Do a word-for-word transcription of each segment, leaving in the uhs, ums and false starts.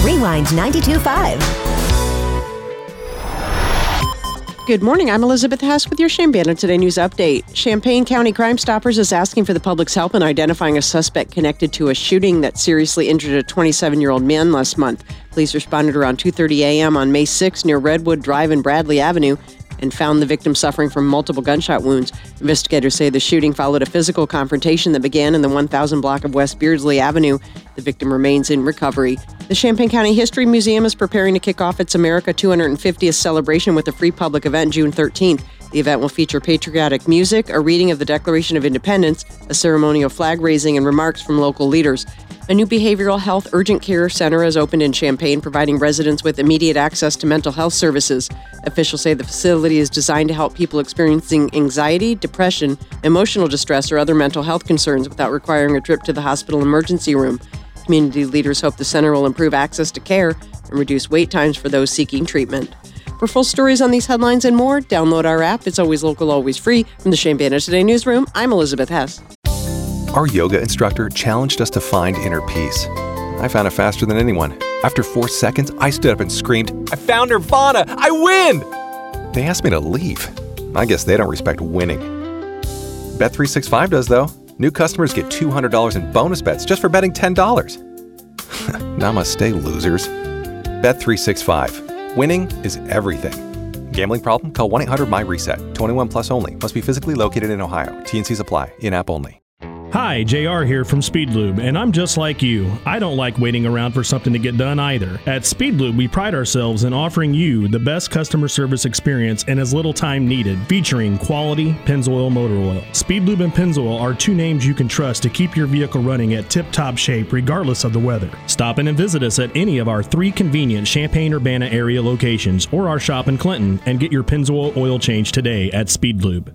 Rewind ninety-two point five. Good morning, I'm Elizabeth Hess with your Chambana Today News Update. Champaign County Crime Stoppers is asking for the public's help in identifying a suspect connected to a shooting that seriously injured a twenty-seven-year-old man last month. Police responded around two thirty a.m. on May sixth near Redwood Drive and Bradley Avenue and found the victim suffering from multiple gunshot wounds. Investigators say the shooting followed a physical confrontation that began in the one thousand block of West Beardsley Avenue. The victim remains in recovery. The Champaign County History Museum is preparing to kick off its America two hundred fiftieth celebration with a free public event June thirteenth. The event will feature patriotic music, a reading of the Declaration of Independence, a ceremonial flag raising, and remarks from local leaders. A new behavioral health urgent care center has opened in Champaign, providing residents with immediate access to mental health services. Officials say the facility is designed to help people experiencing anxiety, depression, emotional distress, or other mental health concerns without requiring a trip to the hospital emergency room. Community leaders hope the center will improve access to care and reduce wait times for those seeking treatment. For full stories on these headlines and more, download our app. It's always local, always free. From the Chambana Today Newsroom, I'm Elizabeth Hess. Our yoga instructor challenged us to find inner peace. I found it faster than anyone. After four seconds, I stood up and screamed, "I found Nirvana! I win!" They asked me to leave. I guess they don't respect winning. Bet three sixty-five does, though. New customers get two hundred dollars in bonus bets just for betting ten dollars. Namaste, losers. Bet three sixty-five. Winning is everything. Gambling problem? Call one eight hundred my reset. twenty-one plus only. Must be physically located in Ohio. T and Cs apply. In-app only. Hi, J R here from Speedlube, and I'm just like you. I don't like waiting around for something to get done either. At Speedlube, we pride ourselves in offering you the best customer service experience in as little time needed, featuring quality Pennzoil motor oil. Speedlube and Pennzoil are two names you can trust to keep your vehicle running at tip-top shape regardless of the weather. Stop in and visit us at any of our three convenient Champaign-Urbana area locations or our shop in Clinton and get your Pennzoil oil change today at Speedlube.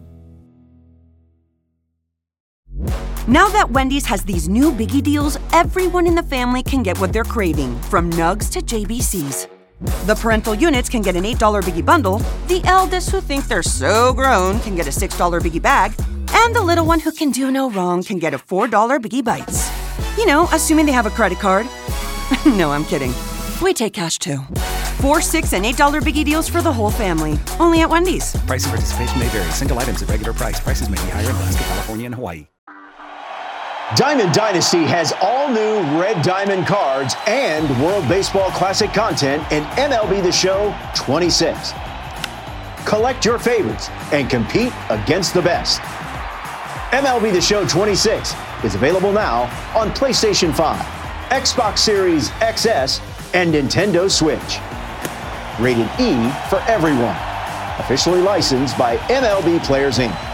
Now that Wendy's has these new biggie deals, everyone in the family can get what they're craving, from nugs to J B Cs. The parental units can get an eight dollar biggie bundle, the eldest who think they're so grown can get a six dollar biggie bag, and the little one who can do no wrong can get a four dollar biggie bites. You know, assuming they have a credit card. No, I'm kidding. We take cash too. Four, six, and eight dollar biggie deals for the whole family. Only at Wendy's. Price and participation may vary. Single items at regular price. Prices may be higher in Alaska, California, and Hawaii. Diamond Dynasty has all new Red Diamond cards and World Baseball Classic content in M L B The Show twenty-six. Collect your favorites and compete against the best. M L B The Show twenty-six is available now on PlayStation five, Xbox Series X S, and Nintendo Switch. Rated E for everyone. Officially licensed by M L B Players Incorporated.